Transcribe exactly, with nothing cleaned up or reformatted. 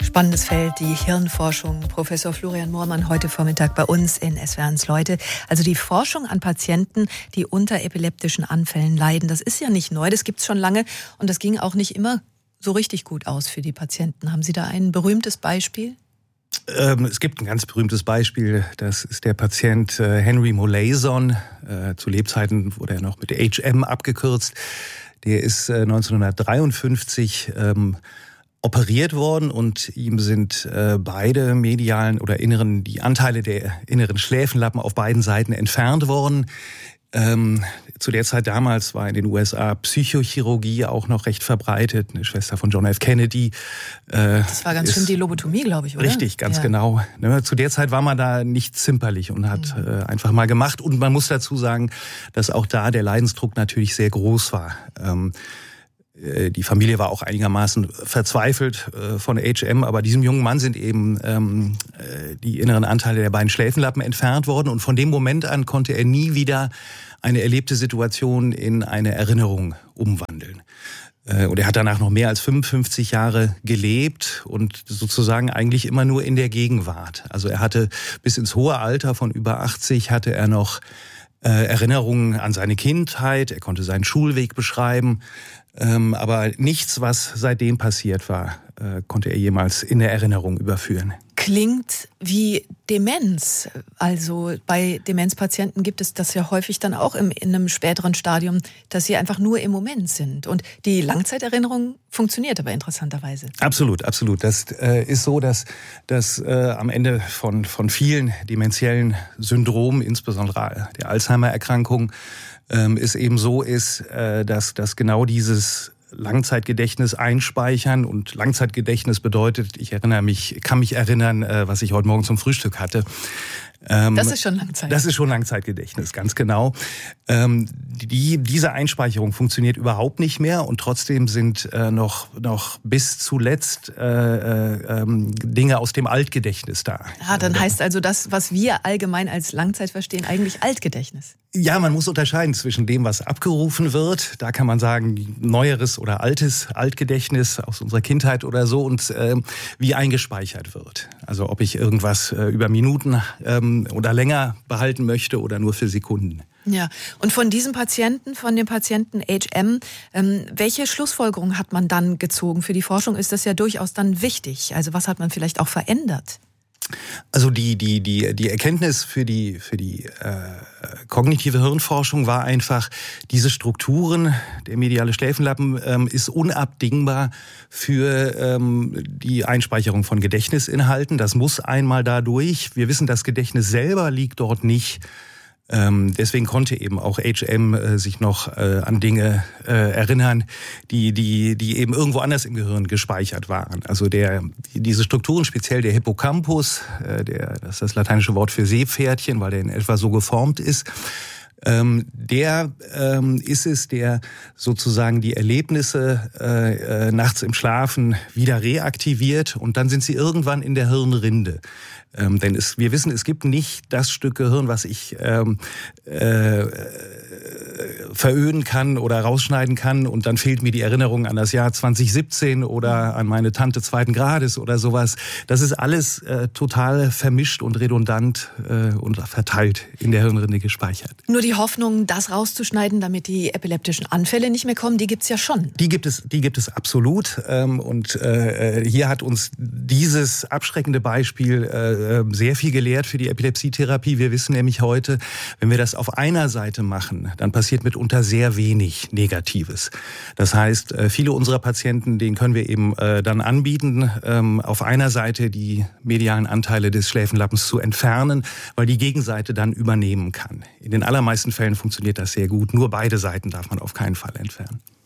Spannendes Feld, die Hirnforschung. Professor Florian Moormann heute Vormittag bei uns in S W R eins Leute. Also die Forschung an Patienten, die unter epileptischen Anfällen leiden, das ist ja nicht neu, das gibt es schon lange und das ging auch nicht immer so richtig gut aus für die Patienten. Haben Sie da ein berühmtes Beispiel? Ähm, es gibt ein ganz berühmtes Beispiel, das ist der Patient äh, Henry Molaison. Äh, zu Lebzeiten wurde er noch mit H M abgekürzt. Der ist äh, neunzehnhundertdreiundfünfzig ähm, operiert worden und ihm sind äh, beide medialen oder inneren, die Anteile der inneren Schläfenlappen auf beiden Seiten entfernt worden. Ähm, zu der Zeit damals war in den U S A Psychochirurgie auch noch recht verbreitet. Eine Schwester von John F. Kennedy. Äh, das war ganz schön die Lobotomie, glaube ich, oder? Richtig, ganz ja. genau. Ne, zu der Zeit war man da nicht zimperlich und hat mhm. äh, einfach mal gemacht. Und man muss dazu sagen, dass auch da der Leidensdruck natürlich sehr groß war. Ähm, Die Familie war auch einigermaßen verzweifelt äh, von H M, aber diesem jungen Mann sind eben ähm, die inneren Anteile der beiden Schläfenlappen entfernt worden. Und von dem Moment an konnte er nie wieder eine erlebte Situation in eine Erinnerung umwandeln. Äh, und er hat danach noch mehr als fünfundfünfzig Jahre gelebt und sozusagen eigentlich immer nur in der Gegenwart. Also er hatte bis ins hohe Alter von über achtzig hatte er noch äh, Erinnerungen an seine Kindheit. Er konnte seinen Schulweg beschreiben. Ähm, aber nichts, was seitdem passiert war, äh, konnte er jemals in der Erinnerung überführen. Klingt wie Demenz. Also bei Demenzpatienten gibt es das ja häufig dann auch im, in einem späteren Stadium, dass sie einfach nur im Moment sind. Und die Langzeiterinnerung funktioniert aber interessanterweise. Absolut, absolut. Das äh, ist so, dass, dass äh, am Ende von, von vielen dementiellen Syndromen, insbesondere der Alzheimer-Erkrankung, ähm, es eben so ist, äh, dass, dass genau dieses Langzeitgedächtnis einspeichern, und Langzeitgedächtnis bedeutet, ich erinnere mich, kann mich erinnern, was ich heute Morgen zum Frühstück hatte. Das ist schon Langzeit. Das ist schon Langzeitgedächtnis, ganz genau. Die, diese Einspeicherung funktioniert überhaupt nicht mehr, und trotzdem sind noch, noch bis zuletzt äh, äh, Dinge aus dem Altgedächtnis da. Ah, dann heißt also das, was wir allgemein als Langzeit verstehen, eigentlich Altgedächtnis. Ja, man muss unterscheiden zwischen dem, was abgerufen wird. Da kann man sagen, neueres oder altes Altgedächtnis aus unserer Kindheit oder so, und äh, wie eingespeichert wird. Also ob ich irgendwas äh, über Minuten ähm, oder länger behalten möchte oder nur für Sekunden. Ja, und von diesem Patienten, von dem Patienten H M, ähm, welche Schlussfolgerung hat man dann gezogen? Für die Forschung ist das ja durchaus dann wichtig. Also was hat man vielleicht auch verändert? Also die die die die Erkenntnis für die für die äh, kognitive Hirnforschung war einfach, diese Strukturen, der mediale Schläfenlappen, ähm, ist unabdingbar für ähm, die Einspeicherung von Gedächtnisinhalten. Das muss einmal dadurch. Wir wissen, das Gedächtnis selber liegt dort nicht. Ähm, deswegen konnte eben auch H M äh, sich noch äh, an Dinge äh, erinnern, die die die eben irgendwo anders im Gehirn gespeichert waren. Also der diese Strukturen, speziell der Hippocampus, äh, der das ist das lateinische Wort für Seepferdchen, weil der in etwa so geformt ist. Ähm, der ähm, ist es, der sozusagen die Erlebnisse äh, äh, nachts im Schlafen wieder reaktiviert, und dann sind sie irgendwann in der Hirnrinde. Ähm, denn es, wir wissen, es gibt nicht das Stück Gehirn, was ich ähm, äh, veröden kann oder rausschneiden kann, und dann fehlt mir die Erinnerung an das Jahr zwanzig siebzehn oder an meine Tante zweiten Grades oder sowas. Das ist alles äh, total vermischt und redundant äh, und verteilt in der Hirnrinde gespeichert. Nur die Hoffnung, das rauszuschneiden, damit die epileptischen Anfälle nicht mehr kommen, die gibt's ja schon. Die gibt es, die gibt es absolut. Ähm, und äh, hier hat uns dieses abschreckende Beispiel äh, sehr viel gelehrt für die Epilepsietherapie. Wir wissen nämlich heute, wenn wir das auf einer Seite machen, dann passiert mitunter sehr wenig Negatives. Das heißt, viele unserer Patienten, denen können wir eben dann anbieten, auf einer Seite die medialen Anteile des Schläfenlappens zu entfernen, weil die Gegenseite dann übernehmen kann. In den allermeisten Fällen funktioniert das sehr gut. Nur beide Seiten darf man auf keinen Fall entfernen.